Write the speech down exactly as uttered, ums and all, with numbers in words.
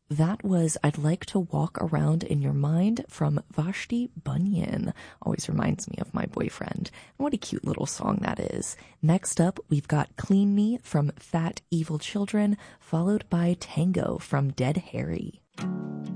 That was I'd Like to Walk Around in Your Mind from Vashti Bunyan. Always reminds me of my boyfriend. What a cute little song that is. Next up, we've got Clean Me from Fat Evil Children, followed by Tango from Dead Harry.